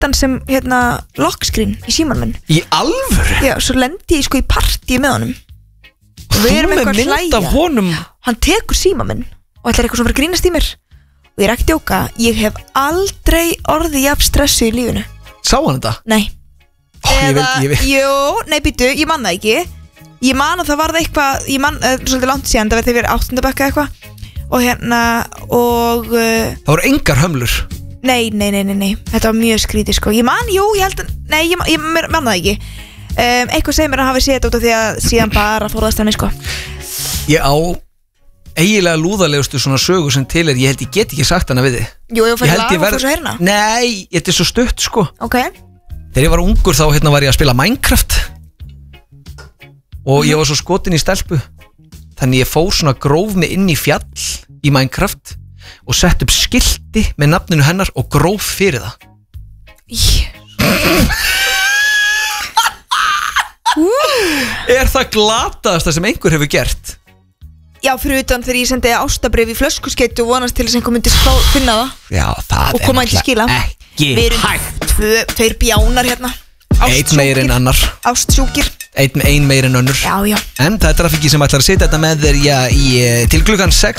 hann sem lock screen í símann minn. Í alvöru? Já, svo lendi ég sko í partí með honum. Þú með mynd af honum? Hann tekur símann minn og ætlar eitthvað sem fyrir að grínast í mér. Og ég er ekki að djóka, ég hef aldrei orðið jafn stressu í lífinu. Sá hann þetta? Nei. Jú, nei býtu, ég man það ekki. Ég man að það varð eitthvað, ég man svolítið langt síðan, það verði verið 8. bekka eitthvað. Og það voru engar hömlur. Nei, þetta var mjög skrítið sko. Ég held að, nei, ég man það ekki. Eitthvað segir mér að hafi séð þetta út af því að síðan bara forðast henni sko. Ég á eiginlega lúðalegustu svona sögu sem til ég held ég get ekki sagt hana við þig. Jú, ég fæði lag og fór svo að heyrna. Nei, þetta er svo stutt sko. Ok. Þegar ég var ungur þá var ég að spila Minecraft og ég var svo skotin í stelpu, þannig ég fór svona gróf mig inn í fjall í Minecraft og sett upp skilti með nafninu hennar og gróf fyrir það. Er það glataðasta sem einhver hefur gert? Já, fyrir utan þegar ég sendi ástabréf í flöskuskeitu og vonast til þess að einhver myndi finna það. Já, það og koma ekki skila. Ekki við erum tveir bjánar hérna. Einn meir en annar. Ástsjúkir. Ein meir en önnur. Já. En það er trafíki sem ætlar að setja þetta með þér í til klukkan 6